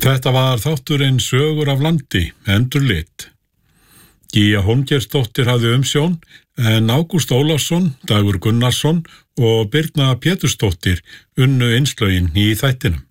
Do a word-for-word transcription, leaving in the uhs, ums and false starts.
Þetta var þátturinn Sögur af landi, endurlit. Gígja Hólmgeirsdóttir hafði umsjón, en Ágúst Ólafsson, Dagur Gunnarsson og Birna Pétursdóttir unnu innslögin í þættinum.